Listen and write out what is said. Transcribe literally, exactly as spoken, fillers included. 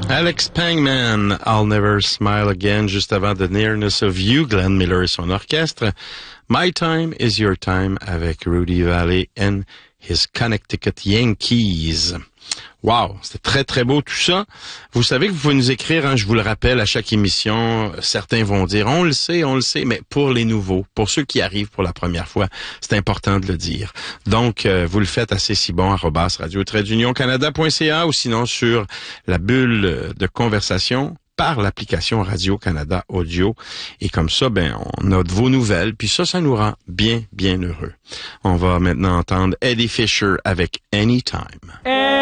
Alex Pangman, I'll Never Smile Again, juste avant The Nearness of You, Glenn Miller et son orchestre. My Time is Your Time avec Rudy Vallée and his Connecticut Yankees. Wow, c'était très très beau tout ça. Vous savez que vous pouvez nous écrire, hein, je vous le rappelle, à chaque émission, certains vont dire, on le sait, on le sait, mais pour les nouveaux, pour ceux qui arrivent pour la première fois, c'est important de le dire. Donc, euh, vous le faites assez si bon, arrobas radio trait d'union canada point c a ou sinon sur la bulle de conversation par l'application Radio-Canada Audio. Et comme ça, ben, on a de vos nouvelles, puis ça, ça nous rend bien, bien heureux. On va maintenant entendre Eddie Fisher avec Anytime.